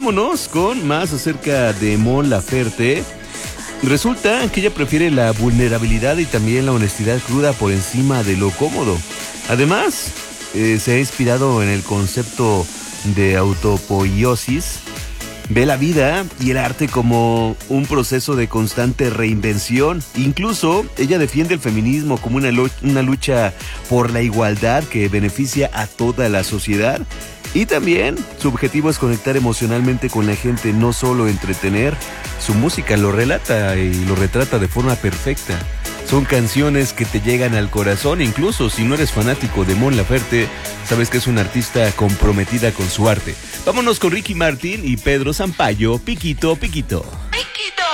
vámonos con más acerca de Mon Laferte. Resulta que ella prefiere la vulnerabilidad y también la honestidad cruda por encima de lo cómodo. Además, se ha inspirado en el concepto de autopoiesis. Ve la vida y el arte como un proceso de constante reinvención. Incluso ella defiende el feminismo como una lucha por la igualdad que beneficia a toda la sociedad. Y también su objetivo es conectar emocionalmente con la gente, no solo entretener. Su música lo relata y lo retrata de forma perfecta. Son canciones que te llegan al corazón, incluso si no eres fanático de Mon Laferte, sabes que es una artista comprometida con su arte. Vámonos con Ricky Martin y Pedro Sampaio, Piquito, Piquito.